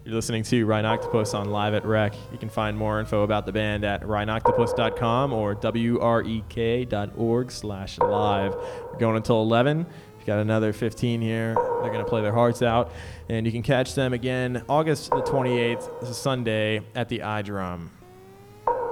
You're listening to Rhinoctopus on Live at Rec. You can find more info about the band at rhinoctopus.com or wrek.org/live. We're going until 11. We've got another 15 here. They're going to play their hearts out. And you can catch them again August the 28th. This is Sunday at the iDrum.